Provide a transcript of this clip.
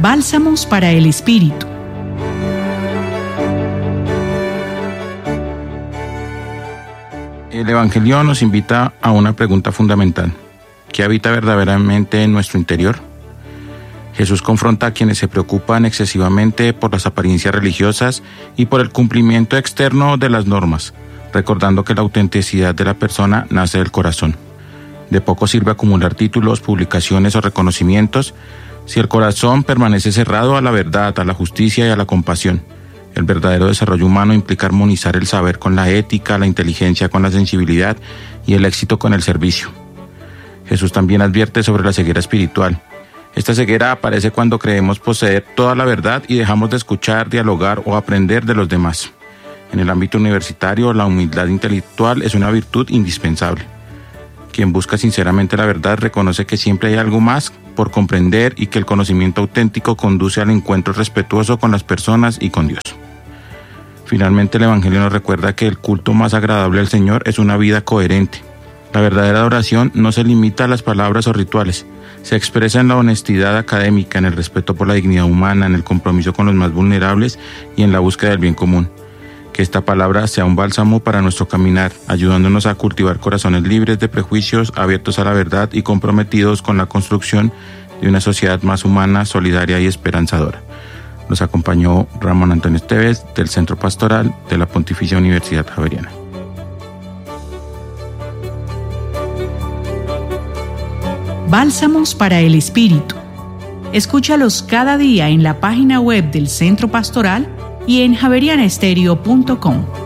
Bálsamos para el Espíritu. El Evangelio nos invita a una pregunta fundamental: ¿qué habita verdaderamente en nuestro interior? Jesús confronta a quienes se preocupan excesivamente por las apariencias religiosas y por el cumplimiento externo de las normas, recordando que la autenticidad de la persona nace del corazón. De poco sirve acumular títulos, publicaciones o reconocimientos si el corazón permanece cerrado a la verdad, a la justicia y a la compasión. El verdadero desarrollo humano implica armonizar el saber con la ética, la inteligencia con la sensibilidad y el éxito con el servicio. Jesús también advierte sobre la ceguera espiritual. Esta ceguera aparece cuando creemos poseer toda la verdad y dejamos de escuchar, dialogar o aprender de los demás. En el ámbito universitario, la humildad intelectual es una virtud indispensable. Quien busca sinceramente la verdad reconoce que siempre hay algo más por comprender y que el conocimiento auténtico conduce al encuentro respetuoso con las personas y con Dios. Finalmente, el Evangelio nos recuerda que el culto más agradable al Señor es una vida coherente. La verdadera adoración no se limita a las palabras o rituales, se expresa en la honestidad académica, en el respeto por la dignidad humana, en el compromiso con los más vulnerables y en la búsqueda del bien común. Que esta palabra sea un bálsamo para nuestro caminar, ayudándonos a cultivar corazones libres de prejuicios, abiertos a la verdad y comprometidos con la construcción de una sociedad más humana, solidaria y esperanzadora. Nos acompañó Ramón Antonio Esteves del Centro Pastoral de la Pontificia Universidad Javeriana. Bálsamos para el Espíritu. Escúchalos cada día en la página web del Centro Pastoral y en javerianestereo.com.